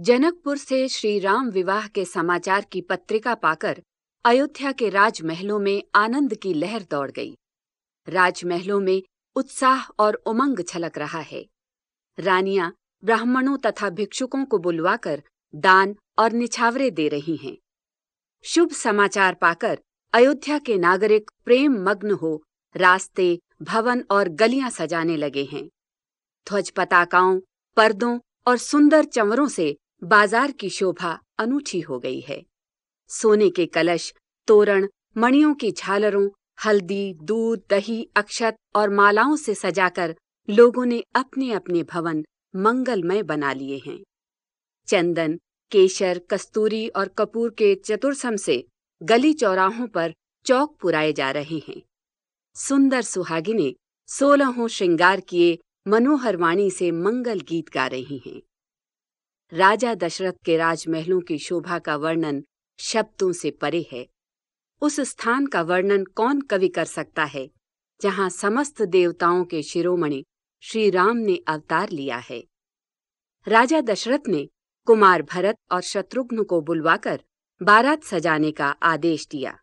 जनकपुर से श्री राम विवाह के समाचार की पत्रिका पाकर अयोध्या के राजमहलों में आनंद की लहर दौड़ गई। राजमहलों में उत्साह और उमंग छलक रहा है। रानियां ब्राह्मणों तथा भिक्षुकों को बुलवाकर दान और निछावरे दे रही हैं। शुभ समाचार पाकर अयोध्या के नागरिक प्रेम मग्न हो रास्ते, भवन और गलियां सजाने लगे हैं। ध्वज पताकाओं, पर्दों और सुंदर चंवरों से बाजार की शोभा अनूठी हो गई है। सोने के कलश, तोरण, मणियों की झालरों, हल्दी, दूध, दही, अक्षत और मालाओं से सजाकर लोगों ने अपने अपने भवन मंगलमय बना लिए हैं। चंदन, केशर, कस्तूरी और कपूर के चतुरसम से गली चौराहों पर चौक पुराए जा रहे हैं। सुंदर सुहागिनें 16 श्रृंगार किए मनोहर वाणी से मंगल गीत गा रही हैं। राजा दशरथ के राजमहलों की शोभा का वर्णन शब्दों से परे है। उस स्थान का वर्णन कौन कवि कर सकता है जहां समस्त देवताओं के शिरोमणि श्री राम ने अवतार लिया है। राजा दशरथ ने कुमार भरत और शत्रुघ्न को बुलवाकर बारात सजाने का आदेश दिया।